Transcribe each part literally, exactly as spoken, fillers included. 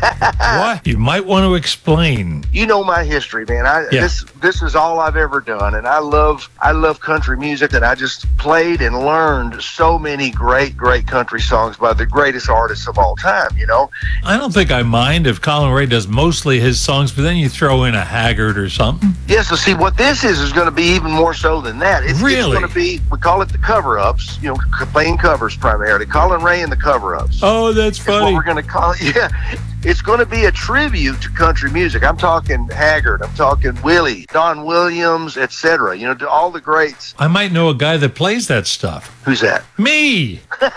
What? You might want to explain. You know my history, man. I Yeah. this this is all I've ever done, and I love I love country music, and I just played and learned so many great great country songs by the greatest artists of all time. You know, I don't think I mind if Colin Ray does mostly his songs, but then you throw in a Haggard or something. yeah. So see, what this is is going to be even more so than that. It's, Really? it's going to be, we call it the cover-ups. You know, c- playing covers primarily. Colin Ray and the cover-ups. Oh, that's Is what funny. we're going to call it. Yeah. It's going to be a tribute to country music. I'm talking Haggard. I'm talking Willie, Don Williams, et cetera. You know, to all the greats. I might know a guy that plays that stuff. Who's that? Me.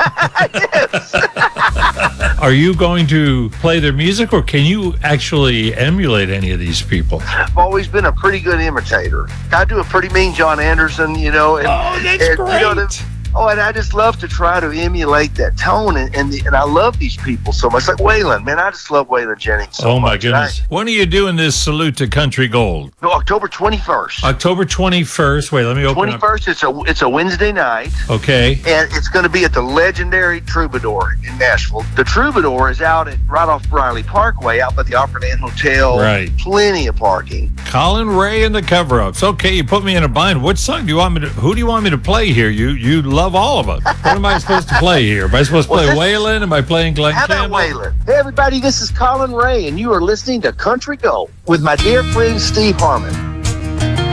Are you going to play their music, or can you actually emulate any of these people? I've always been a pretty good imitator. I do a pretty mean John Anderson, you know. And, Oh, that's and, you know, great. the- oh, and I just love to try to emulate that tone, and and, the, and I love these people so much. Like Waylon, man, I just love Waylon Jennings so Oh, my much. And I- goodness. When are you doing this Salute to Country Gold? no, October twenty-first. October twenty-first. Wait, let me open up. twenty-first, it's a it's a Wednesday night, Okay. and it's going to be at the legendary Troubadour in Nashville. The Troubadour is out at right off Riley Parkway, out by the Opryland Hotel. Right. Plenty of parking. Colin Ray and the cover-ups. Okay, you put me in a bind. What song do you want me to, who do you want me to play here? You you love all of us. What am I supposed to play here? Am I supposed to play Well, this- Waylon? Am I playing Glenn How about Campbell? Waylon? Hey, everybody, this is Colin Ray, and you are listening to Country Gold with my dear friend Steve Harmon.